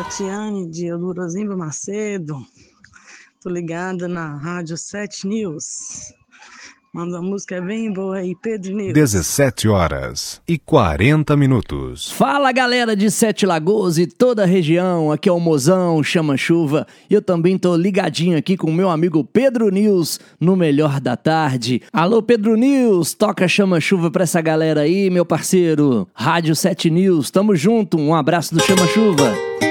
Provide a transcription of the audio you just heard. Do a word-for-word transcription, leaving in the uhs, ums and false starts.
Tiane de Eldurazinho Macedo. Tô ligada na Rádio sete News. Manda uma música bem boa aí, Pedro News. dezessete horas e quarenta minutos. Fala, galera de Sete Lagoas e toda a região. Aqui é o Mozão, Chama Chuva. E eu também tô ligadinho aqui com o meu amigo Pedro News no Melhor da Tarde. Alô, Pedro News, toca Chama Chuva pra essa galera aí, meu parceiro. Rádio sete News, tamo junto. Um abraço do Chama Chuva.